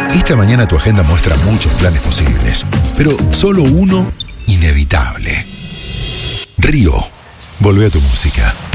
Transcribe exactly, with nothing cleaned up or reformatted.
Esta mañana tu agenda muestra muchos planes posibles, pero solo uno inevitable. Río, volvé a tu música.